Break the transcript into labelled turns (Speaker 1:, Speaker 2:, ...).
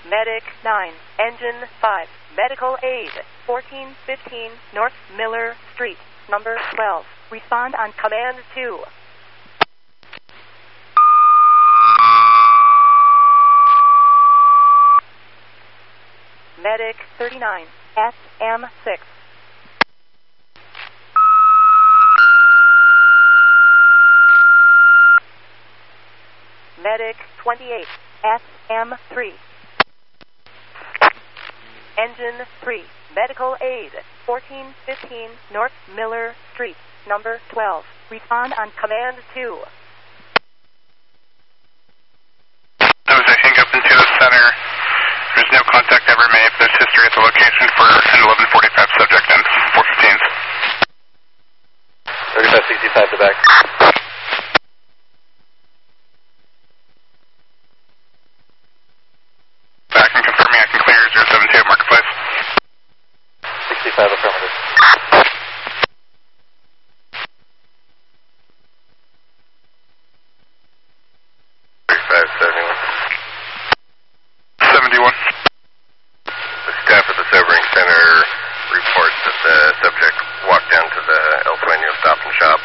Speaker 1: Medic 9, Engine 5, Medical Aid, 1415 North Miller Street, number 12. Respond on Command 2. Medic 39, SM6. Medic 28, SM3. Engine 3, Medical Aid, 1415 North Miller Street, number 12. Respond on Command 2.
Speaker 2: There was a hang-up into the center. There's no contact ever made. There's history at the location for an 1145 subject and 415s.
Speaker 3: 3565 to back.
Speaker 2: Back and confirming I can clear 072 at Marketplace.
Speaker 3: 65 affirmative.
Speaker 2: The staff at the sobering center reports that the subject walked down to the El Sueño Stop and Shop